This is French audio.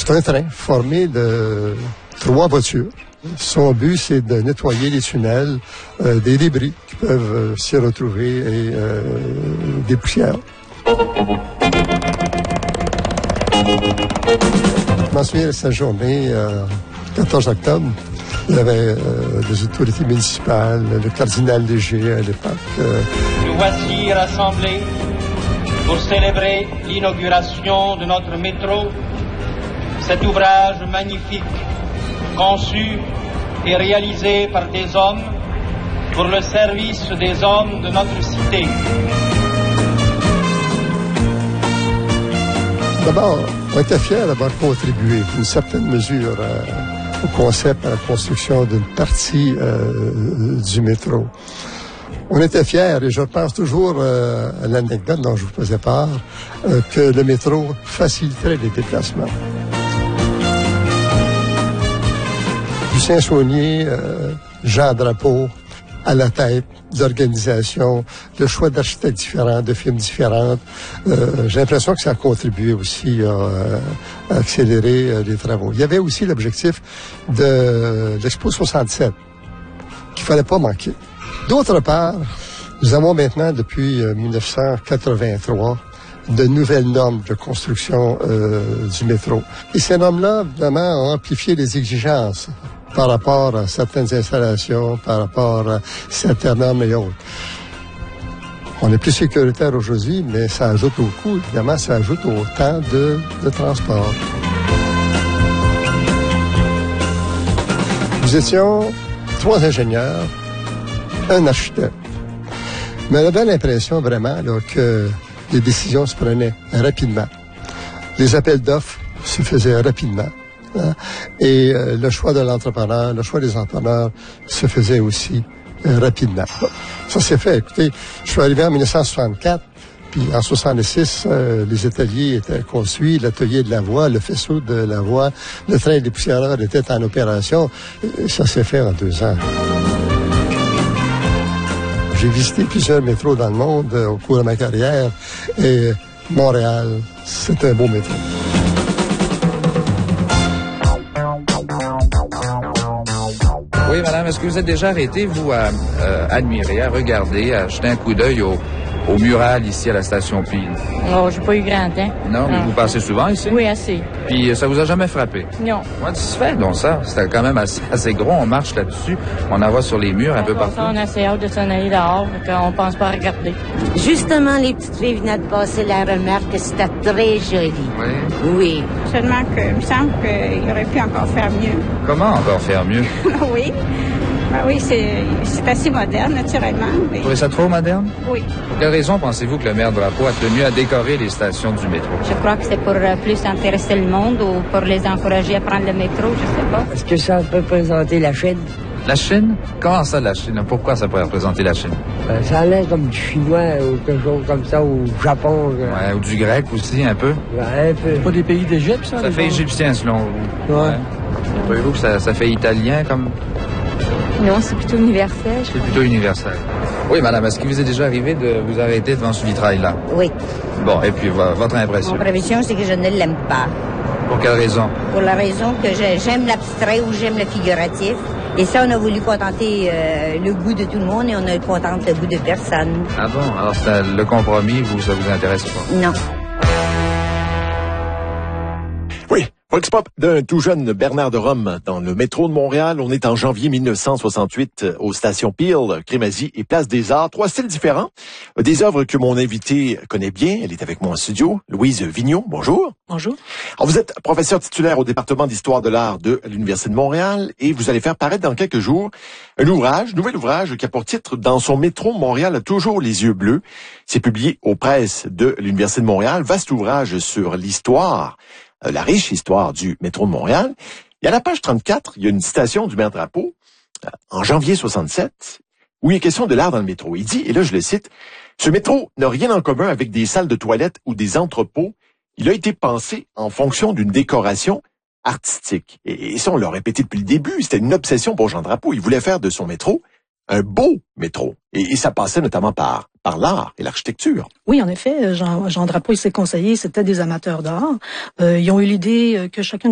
C'est un train formé de 3 voitures. Son but, c'est de nettoyer les tunnels des débris qui peuvent s'y retrouver et des poussières. Je m'en souviens de cette journée, 14 octobre. Il y avait des autorités municipales, le cardinal Léger à l'époque. Nous voici rassemblés pour célébrer l'inauguration de notre métro, cet ouvrage magnifique, conçu et réalisé par des hommes pour le service des hommes de notre cité. D'abord, on était fiers d'avoir contribué d'une certaine mesure au concept, à la construction d'une partie du métro. On était fiers, et je pense toujours à l'anecdote dont je vous faisais part, que le métro faciliterait les déplacements. Lucien Saunier, Jean Drapeau, à la tête d'organisation, de choix d'architectes différents, de firmes différentes. J'ai l'impression que ça a contribué aussi à accélérer les travaux. Il y avait aussi l'objectif de l'Expo 67, qu'il fallait pas manquer. D'autre part, nous avons maintenant, depuis 1983, de nouvelles normes de construction du métro. Et ces normes-là, évidemment, ont amplifié les exigences par rapport à certaines installations, par rapport à certaines normes et autres. On est plus sécuritaire aujourd'hui, mais ça ajoute au coût, évidemment, ça ajoute au temps de transport. Nous étions 3 ingénieurs, un architecte. Mais on avait l'impression vraiment là, que les décisions se prenaient rapidement. Les appels d'offres se faisaient rapidement. Et le choix de l'entrepreneur, le choix des entrepreneurs se faisait aussi rapidement. Ça s'est fait. Écoutez, je suis arrivé en 1964, puis en 1966, les ateliers étaient construits, l'atelier de la voie, le faisceau de la voie, le train des poussiéreurs était en opération. Ça s'est fait en 2 ans. J'ai visité plusieurs métros dans le monde au cours de ma carrière et Montréal, c'est un beau métro. Oui, madame, est-ce que vous êtes déjà arrêté, vous, à admirer, à regarder, à jeter un coup d'œil au mural ici à la station Peel? Oh, j'ai pas eu grand temps. Non, mais vous passez souvent ici? Oui, assez. Puis ça vous a jamais frappé? Non. Comment ça se fait, donc ça? C'était quand même assez gros, on marche là-dessus, on en voit sur les murs un peu partout. On a assez hâte de s'en aller dehors, on pense pas à regarder. Justement, les petites filles venaient de passer la remarque que c'était très joli. Oui? Oui. Seulement que, il me semble qu'il aurait pu encore faire mieux. Comment encore faire mieux? Oui. Ben oui, c'est assez moderne, naturellement. Mais... Vous trouvez ça trop moderne? Oui. Pour quelle raison pensez-vous que le maire Drapeau a tenu à décorer les stations du métro? Je crois que c'est pour plus intéresser le monde ou pour les encourager à prendre le métro, je sais pas. Est-ce que ça peut présenter la Chine? La Chine? Comment ça, la Chine? Pourquoi ça pourrait représenter la Chine? Ça a l'air comme du chinois ou quelque chose comme ça, ou Japon. Ouais, ou du grec aussi, un peu. Ouais, un peu. C'est pas des pays d'Égypte, ça? Ça fait égyptien, selon vous. Ouais. Trouvez-vous que ça fait italien comme... Non, c'est plutôt universel. C'est plutôt universel. Oui, madame, est-ce qu'il vous est déjà arrivé de vous arrêter devant ce vitrail-là? Oui. Bon, et puis votre impression? Mon prévision, c'est que je ne l'aime pas. Pour quelle raison? Pour la raison que j'aime l'abstrait ou j'aime le figuratif. Et ça, on a voulu contenter le goût de tout le monde et on a contenté le goût de personne. Ah bon? Alors, le compromis, ça vous intéresse pas? Non. Oui. Vox Pop d'un tout jeune Bernard de Rome dans le métro de Montréal. On est en janvier 1968 aux stations Peel, Crémazie et Place des Arts. 3 styles différents. Des œuvres que mon invité connaît bien. Elle est avec moi en studio. Louise Vigneault, bonjour. Bonjour. Alors, vous êtes professeur titulaire au département d'histoire de l'art de l'Université de Montréal et vous allez faire paraître dans quelques jours un nouvel ouvrage qui a pour titre « Dans son métro, Montréal a toujours les yeux bleus ». C'est publié aux presses de l'Université de Montréal. Vaste ouvrage sur l'histoire, la riche histoire du métro de Montréal. Et à la page 34, il y a une citation du maire Drapeau, en janvier 67, où il est question de l'art dans le métro. Il dit, et là je le cite, « Ce métro n'a rien en commun avec des salles de toilettes ou des entrepôts. Il a été pensé en fonction d'une décoration artistique. » Et ça, on l'a répété depuis le début, c'était une obsession pour Jean Drapeau. Il voulait faire de son métro un beau métro. Et ça passait notamment par l'art et l'architecture. Oui, en effet, Jean Drapeau et ses conseillers, c'était des amateurs d'art. Ils ont eu l'idée que chacun